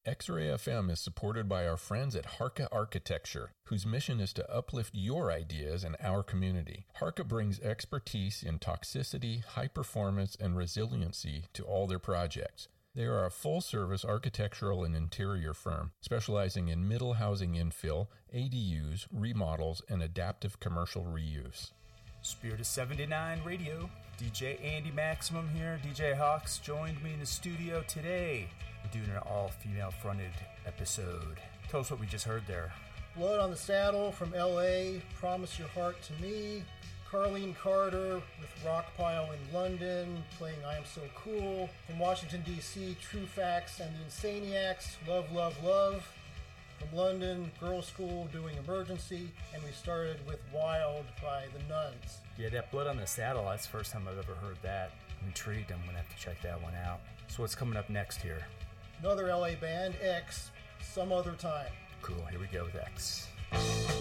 X-Ray FM is supported by our friends at Harka Architecture, whose mission is to uplift your ideas in our community. Harka brings expertise in toxicity, high performance, and resiliency to all their projects. They are a full-service architectural and interior firm, specializing in middle housing infill, ADUs, remodels, and adaptive commercial reuse. Spirit of 79 Radio, DJ Andy Maximum here. DJ Hawks joined me in the studio today. We're doing an all-female fronted episode. Tell us what we just heard there. Blood on the Saddle from L.A., Promise Your Heart to Me. Carlene Carter with Rockpile in London, playing I Am So Cool. From Washington, D.C., True Facts and the Insaniacs, Love, Love, Love. From London, Girls' School doing Emergency. And we started with Wild by the Nuns. Yeah, that Blood on the Saddle, that's the first time I've ever heard that. I'm intrigued. I'm going to have to check that one out. So what's coming up next here? Another LA band, X, Some Other Time. Cool, here we go with X.